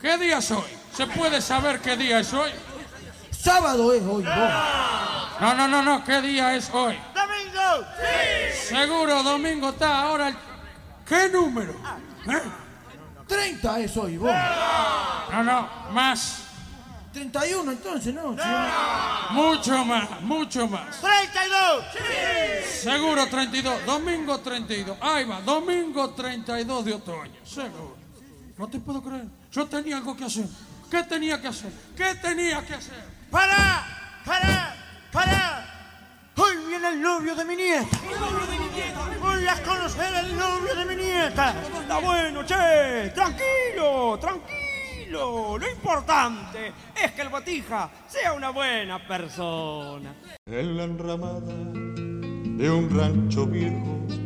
¿Qué día es hoy? ¿Se puede saber qué día es hoy? Sábado es hoy, vos. No. ¿Qué día es hoy? ¡Domingo! ¡Sí! Seguro, domingo está ahora. ¿Qué número? 30 es hoy, vos. No, más. 31 entonces, ¿no? Mucho más. ¡32! ¡Sí! Seguro 32. Domingo 32. Ahí va, domingo 32 de otoño. Seguro. No te puedo creer. Yo tenía algo que hacer. ¿Qué tenía que hacer? ¡Para! Hoy viene el novio de mi nieta. Voy a conocer al novio de mi nieta. Está bueno, che. Tranquilo. Lo importante es que el Botija sea una buena persona. En la enramada de un rancho viejo